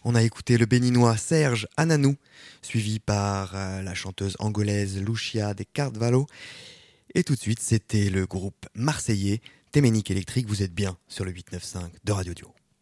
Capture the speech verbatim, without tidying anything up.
On a écouté le béninois Serge Ananou, suivi par euh, la chanteuse angolaise Lucia de Carvalho. Et tout de suite, c'était le groupe marseillais Téménique Électrique. Vous êtes bien sur le huit neuf cinq de Radio Duo.